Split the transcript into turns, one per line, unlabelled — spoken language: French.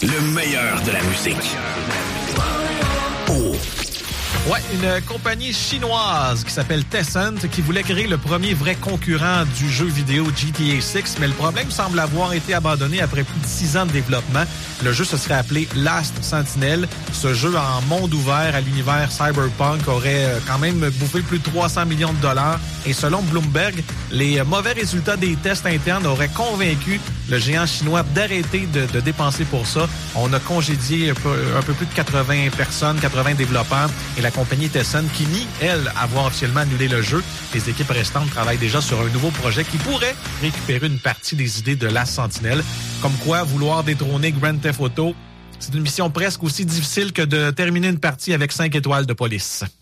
Le meilleur de la musique. Oh.
Ouais, une compagnie chinoise qui s'appelle Tencent qui voulait créer le premier vrai concurrent du jeu vidéo GTA 6, mais le problème semble avoir été abandonné après plus de 6 ans de développement. Le jeu se serait appelé Last Sentinel. Ce jeu en monde ouvert à l'univers cyberpunk aurait quand même bouffé plus de 300 millions de dollars. Et selon Bloomberg, les mauvais résultats des tests internes auraient convaincu le géant chinois d'arrêter de dépenser pour ça. On a congédié un peu plus de 80 personnes, 80 développeurs, et la compagnie Tencent qui nie, elle, avoir officiellement annulé le jeu. Les équipes restantes travaillent déjà sur un nouveau projet qui pourrait récupérer une partie des idées de Last Sentinel. Comme quoi, vouloir détrôner Grand Theft Auto, c'est une mission presque aussi difficile que de terminer une partie avec 5 étoiles de police.